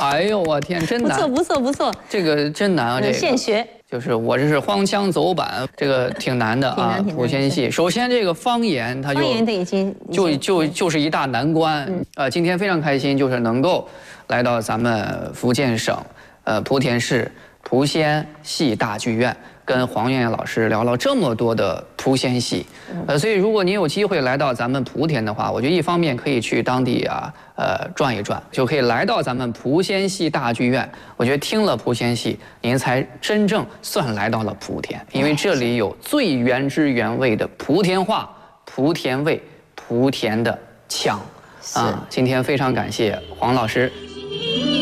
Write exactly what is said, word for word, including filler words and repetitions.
哎呦我天，真难！ 不错不错不错， 这个真难啊，这个现学。 就是我这是荒腔走板，这个挺难的啊。莆田系，首先这个方言它就方言的已经就就就是一大难关。呃，今天非常开心，就是能够来到咱们福建省呃莆田市莆仙戏大剧院。 跟黄艳艳老师聊了这么多的莆仙戏，呃，所以如果您有机会来到咱们莆田的话，我觉得一方面可以去当地啊，呃，转一转，就可以来到咱们莆仙戏大剧院。我觉得听了莆仙戏，您才真正算来到了莆田，因为这里有最原汁原味的莆田话、莆田味、莆田的腔。啊，今天非常感谢黄老师。